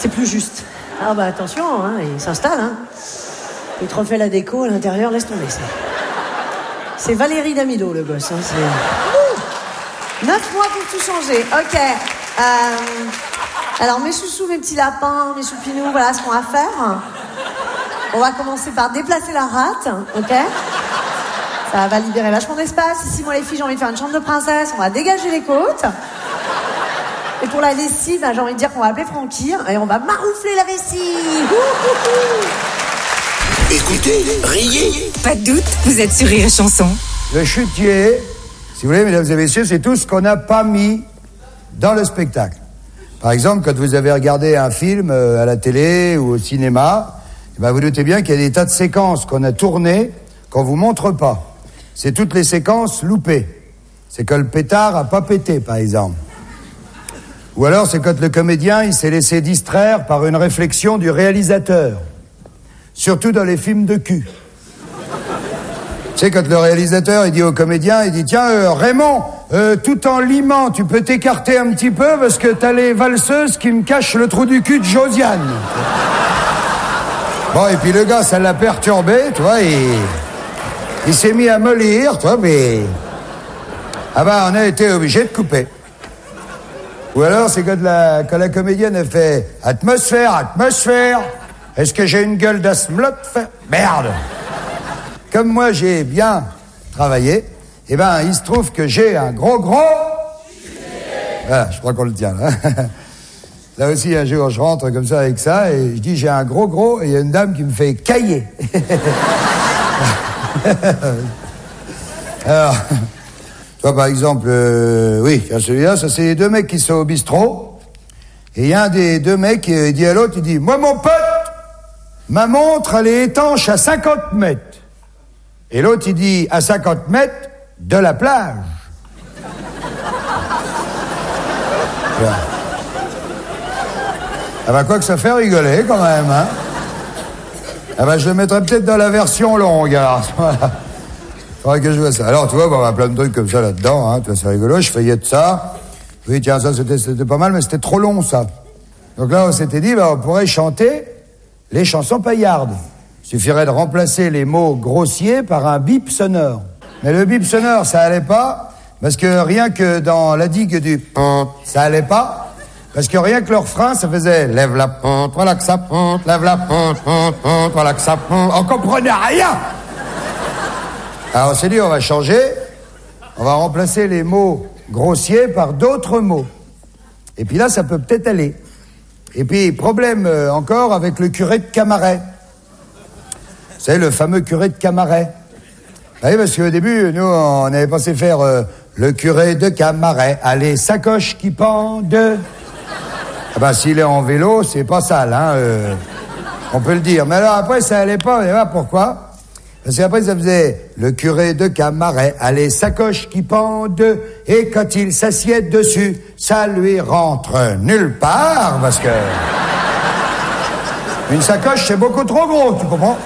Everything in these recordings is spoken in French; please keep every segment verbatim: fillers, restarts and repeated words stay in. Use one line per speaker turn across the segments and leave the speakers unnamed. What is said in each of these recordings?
C'est plus juste. Ah bah attention, hein, il s'installe. Hein. Il te refait la déco à l'intérieur, laisse tomber ça. C'est Valérie Damido, le gosse. Hein, c'est... Neuf mois pour tout changer. Ok. Euh... Alors, mes chouchous, mes petits lapins, mes choupinous, voilà ce qu'on va faire. On va commencer par déplacer la rate, ok? Ça va libérer vachement d'espace. Ici, moi, les filles, j'ai envie de faire une chambre de princesse. On va dégager les côtes. Et pour la vessie, ben, j'ai envie de dire qu'on va appeler Francky et on va maroufler la vessie.
Écoutez, riez.
Pas de doute, vous êtes sur Rire et Chanson.
Le chutier, si vous voulez, mesdames et messieurs, c'est tout ce qu'on n'a pas mis dans le spectacle. Par exemple, quand vous avez regardé un film euh, à la télé ou au cinéma, eh ben vous doutez bien qu'il y a des tas de séquences qu'on a tournées qu'on vous montre pas. C'est toutes les séquences loupées. C'est quand le pétard a pas pété, par exemple. Ou alors c'est quand le comédien il s'est laissé distraire par une réflexion du réalisateur. Surtout dans les films de cul. Tu sais, quand le réalisateur il dit au comédien, il dit tiens euh, Raymond, euh, tout en limant, tu peux t'écarter un petit peu parce que t'as les valseuses qui me cachent le trou du cul de Josiane. Bon, et puis le gars, ça l'a perturbé, tu vois, et il s'est mis à mollir, tu vois, mais ah ben on a été obligé de couper. Ou alors c'est quand la, quand la comédienne a fait atmosphère, atmosphère. Est-ce que j'ai une gueule d'asmlote? Merde. Comme moi, j'ai bien travaillé, eh ben, il se trouve que j'ai un gros, gros... Voilà, je crois qu'on le tient, là. Là aussi, un jour, je rentre comme ça avec ça, et je dis, j'ai un gros, gros, et il y a une dame qui me fait cailler. Alors, toi, par exemple, euh, oui, celui-là, ça, c'est les deux mecs qui sont au bistrot, et il y a un des deux mecs, il dit à l'autre, il dit, moi, mon pote, ma montre, elle est étanche à cinquante mètres. Et l'autre, il dit, à cinquante mètres de la plage. Bien. Ah bah, quoi que ça fait rigoler, quand même, hein. Ah bah, je le mettrai peut-être dans la version longue, alors. Voilà. Faudrait que je vois ça. Alors, tu vois, bah, on a plein de trucs comme ça là-dedans, hein. Tu vois, c'est rigolo, je feuillette ça. Oui, tiens, ça, c'était, c'était pas mal, mais c'était trop long, ça. Donc là, on s'était dit, bah, on pourrait chanter les chansons paillardes. Il suffirait de remplacer les mots grossiers par un bip sonore. Mais le bip sonore, ça allait pas, parce que rien que dans la digue du pont, ça allait pas, parce que rien que leur frein, ça faisait lève la pente, voilà que ça pente, lève la pente, pente, pente, voilà que ça pente. On comprenait rien. Alors on s'est dit, on va changer, on va remplacer les mots grossiers par d'autres mots. Et puis là, ça peut peut-être aller. Et puis, problème euh, encore avec le curé de Camaret. Vous savez, le fameux curé de Camaret. Vous voyez, parce qu'au début, nous, on avait pensé faire euh, le curé de Camaret. Allez, sacoche qui pende. Ah ben, s'il est en vélo, c'est pas sale, hein. Euh, on peut le dire. Mais alors, après, ça allait pas. Vous voyez pourquoi? Parce qu'après, ça faisait le curé de Camaret. Allez, sacoche qui pende. Et quand il s'assied dessus, ça lui rentre nulle part. Parce que... une sacoche, c'est beaucoup trop gros, tu comprends?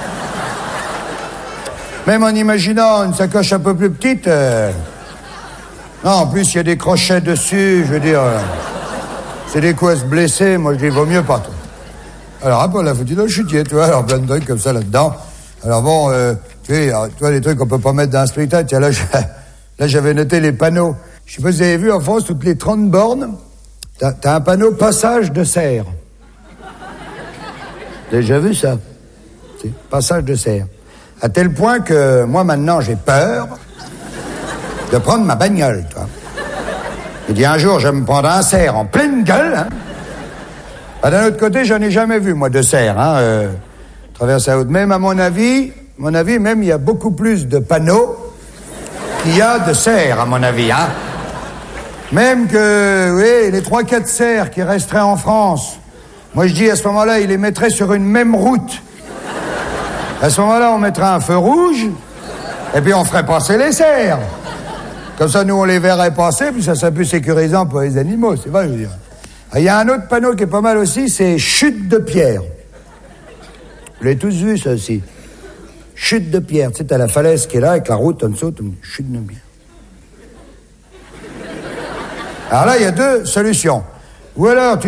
Même en imaginant une sacoche un peu plus petite... Euh... Non, en plus, il y a des crochets dessus, je veux dire... Euh... c'est des coups à se blesser, moi je dis, vaut mieux pas, toi. Alors, après, on l'a foutu dans le chutier, tu vois, alors plein de trucs comme ça là-dedans. Alors bon, euh, tu sais, alors, tu vois, les trucs qu'on peut pas mettre dans un spectacle, tiens, là, je... là, j'avais noté les panneaux. Je sais pas si vous avez vu, en France, toutes les trente bornes, t'as, t'as un panneau passage de serre. Déjà vu ça? C'est passage de serre. À tel point que moi, maintenant, j'ai peur de prendre ma bagnole, toi. Il dit, un jour, je vais me prendre un cerf en pleine gueule, hein. Bah, d'un autre côté, j'en ai jamais vu, moi, de cerf, hein, euh, traverser la route. Même, à mon avis, mon avis, même, il y a beaucoup plus de panneaux qu'il y a de cerfs, à mon avis, hein. Même que, oui, les trois, quatre cerfs qui resteraient en France, moi, je dis, à ce moment-là, ils les mettraient sur une même route. À ce moment-là, on mettrait un feu rouge, et puis on ferait passer les cerfs. Comme ça, nous, on les verrait passer, puis ça serait plus sécurisant pour les animaux, c'est vrai, je veux dire. Il y a un autre panneau qui est pas mal aussi, c'est chute de pierre. Vous l'avez tous vu, ça aussi. Chute de pierre, tu sais, t'as la falaise qui est là, avec la route en dessous, chute de pierre. Alors là, il y a deux solutions. Ou alors, tu